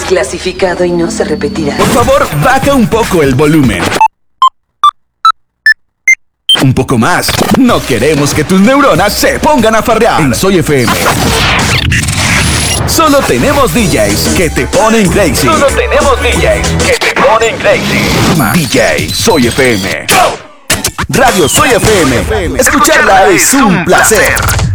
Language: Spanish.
Desclasificado y no se repetirá. Por favor, baja un poco el volumen. Un poco más. No queremos que tus neuronas se pongan a farrear. En Soy FM. Solo tenemos DJs que te ponen crazy. Solo tenemos DJs que te ponen crazy. DJ Soy FM. Radio Soy FM. Escucharla es un placer.